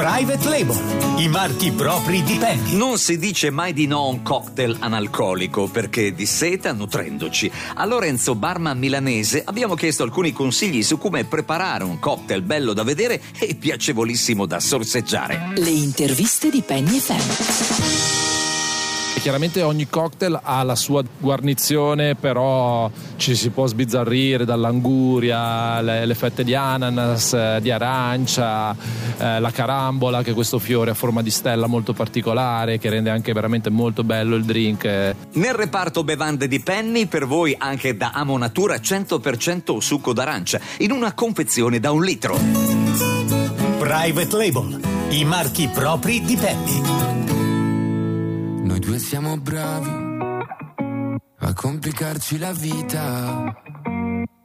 Private Label, i marchi propri di Penny. Non si dice mai di no a un cocktail analcolico perché disseta nutrendoci. A Lorenzo, barman milanese, abbiamo chiesto alcuni consigli su come preparare un cocktail bello da vedere e piacevolissimo da sorseggiare. Le interviste di Penny FM. Chiaramente ogni cocktail ha la sua guarnizione, però ci si può sbizzarrire dall'anguria, le fette di ananas, di arancia, la carambola, che è questo fiore a forma di stella molto particolare che rende anche veramente molto bello il drink. Nel reparto bevande di Penny, per voi anche da Amo Natura 100% succo d'arancia, in una confezione da 1 litro. Private Label, i marchi propri di Penny. Noi due siamo bravi a complicarci la vita,